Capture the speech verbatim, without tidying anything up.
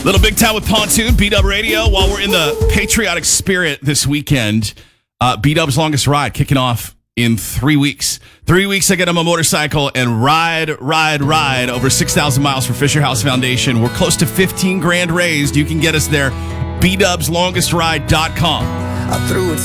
Little Big Time with Pontoon, B-Dub Radio. While we're in the patriotic spirit this weekend, uh, B-Dub's longest ride kicking off in three weeks. Three weeks I get on my motorcycle and ride, ride, ride over six thousand miles for Fisher House Foundation. We're close to fifteen grand raised. You can get us there, b dubs longest ride dot com. I threw it